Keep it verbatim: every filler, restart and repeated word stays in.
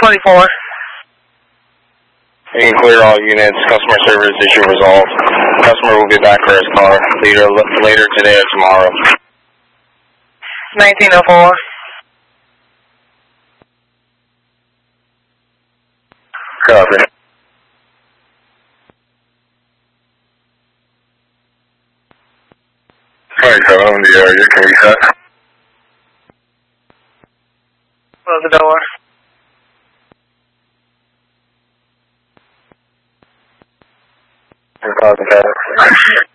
twenty-four. You can clear all units. Customer service issue resolved. Customer will be back for his car later, later today or tomorrow. nineteen oh four. Copy. twenty-seven, I'm in the area. Can we set? Close the door. Copy, copy.